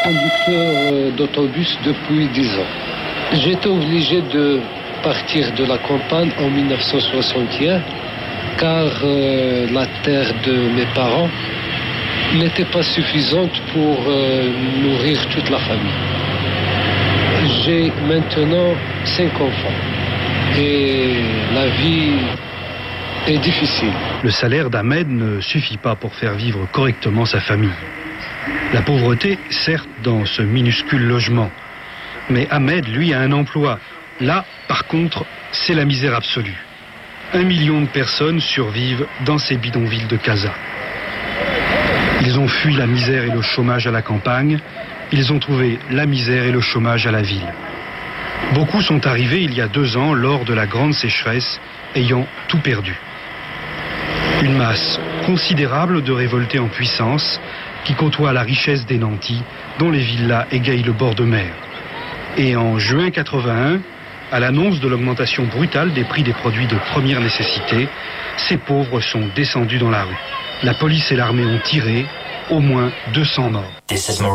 conducteur d'autobus depuis 10 ans. J'étais obligé de partir de la campagne en 1961 car la terre de mes parents n'était pas suffisante pour nourrir toute la famille. J'ai maintenant 5 enfants et la vie est difficile. Le salaire d'Ahmed ne suffit pas pour faire vivre correctement sa famille. La pauvreté, certes, dans ce minuscule logement. Mais Ahmed, lui, a un emploi. Là, par contre, c'est la misère absolue. 1 million de personnes survivent dans ces bidonvilles de Casa. Ils ont fui la misère et le chômage à la campagne. Ils ont trouvé la misère et le chômage à la ville. Beaucoup sont arrivés il y a 2 ans lors de la grande sécheresse, ayant tout perdu. Une masse considérable de révoltés en puissance qui côtoient la richesse des nantis dont les villas égayent le bord de mer. Et en juin 81, à l'annonce de l'augmentation brutale des prix des produits de première nécessité, ces pauvres sont descendus dans la rue. La police et l'armée ont tiré, au moins 200 morts.